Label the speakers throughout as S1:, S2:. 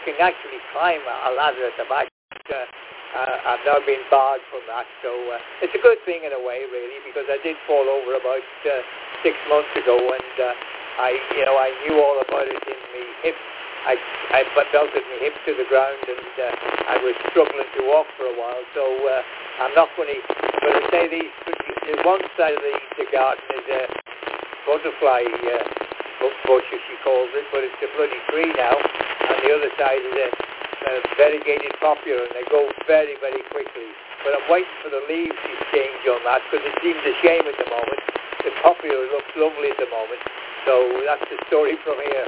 S1: can actually climb a ladder at the back. I've now been barred from that, so it's a good thing in a way, really, because I did fall over about 6 months ago, and I knew all about it in my hip. I belted my hip to the ground, and I was struggling to walk for a while. So I'm not going to. But I say the one side of the garden is a butterfly bush, as she calls it, but it's a bloody tree now, and the other side is a variegated popular, and they go very, very quickly. But I'm waiting for the leaves to change on that, because it seems a shame at the moment. The popular looks lovely at the moment, so that's the story from here.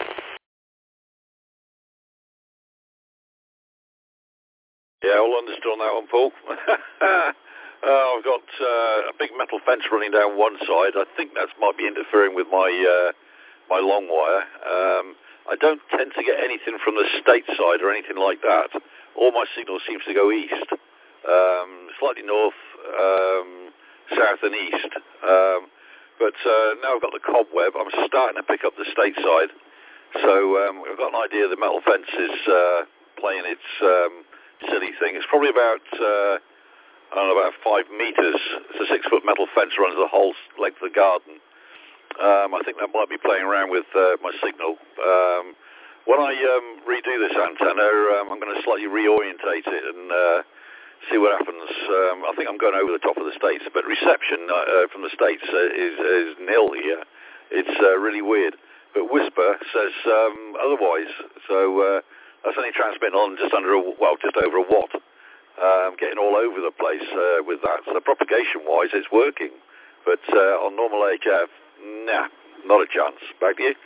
S2: Yeah, all understood on that one, Paul. I've got a big metal fence running down one side. I think that might be interfering with my my long wire. I don't tend to get anything from the state side or anything like that. All my signal seems to go east, slightly north, south and east. But now I've got the cobweb, I'm starting to pick up the state side. So I've got an idea the metal fence is playing its silly thing. It's probably about, about 5 meters. It's a 6-foot metal fence runs the whole length of the garden. I think that might be playing around with my signal. When I redo this antenna, I'm going to slightly reorientate it and see what happens. I think I'm going over the top of the States, but reception from the States is nil here. It's really weird. But Whisper says otherwise. So that's only transmitting on just over a watt. Getting all over the place with that. So propagation-wise, it's working. But on normal HF, nah, not a chance. Back to you.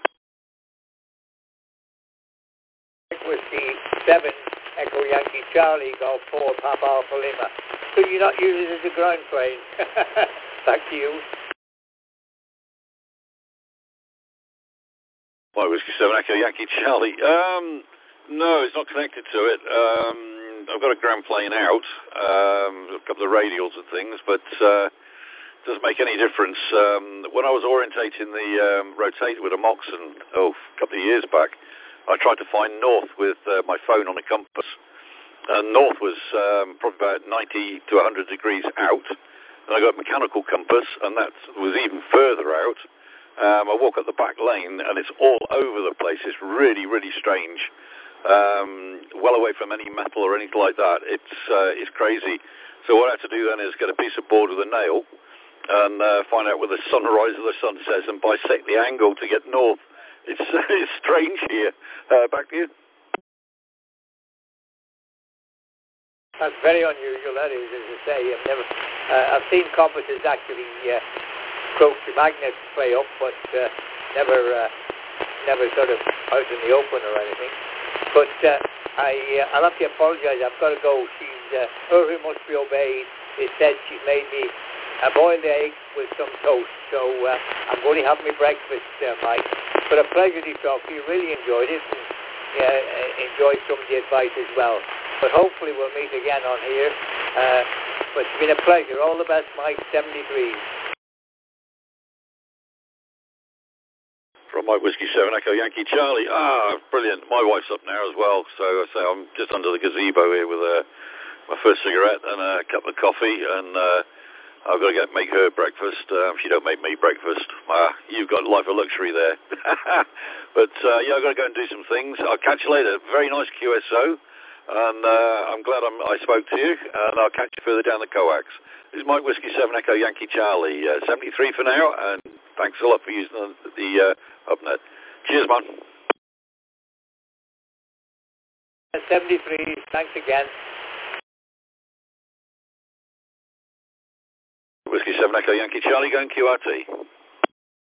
S1: Whiskey 7, Echo Yankee Charlie, Golf 4, Papa Alpha Lima. Could you not use it as a ground plane? Back to you.
S2: Well, Whiskey 7, Echo Yankee Charlie. No, it's not connected to it. I've got a ground plane out, a couple of radials and things, but doesn't make any difference. When I was orientating the rotator with a Moxon, a couple of years back, I tried to find north with my phone on a compass. And north was probably about 90 to 100 degrees out. And I got a mechanical compass, and that was even further out. I walk up the back lane, and it's all over the place. It's really, really strange. Well away from any metal or anything like that. It's crazy. So what I had to do then is get a piece of board with a nail and find out where the sunrise or the sunset and bisect the angle to get north. It's strange here. Back to you.
S1: That's very unusual, that is, as I say. I've seen compasses actually approach the magnets way up, but never sort of out in the open or anything. But I'll have to apologise. I've got to go. Her must be obeyed. It said she's made me a boiled egg with some toast, so I'm going to have my breakfast, Mike. But a pleasure to talk to you. Really enjoyed it, and enjoyed some of the advice as well. But hopefully we'll meet again on here. But it's been a pleasure. All the best, Mike. 73.
S2: From Mike Whiskey 7 Echo Yankee Charlie. Brilliant. My wife's up now as well, so I say I'm just under the gazebo here with my first cigarette and a cup of coffee, and I've got to make her breakfast. If she don't make me breakfast, you've got a life of luxury there. But I've got to go and do some things. I'll catch you later. Very nice QSO, and I'm glad I spoke to you, and I'll catch you further down the coax. This is Mike Whiskey 7 Echo Yankee Charlie, 73 for now, and thanks a lot for using the HubNet. Cheers, man.
S1: 73, thanks again.
S2: Whiskey 7 Echo Yankee Charlie going QRT.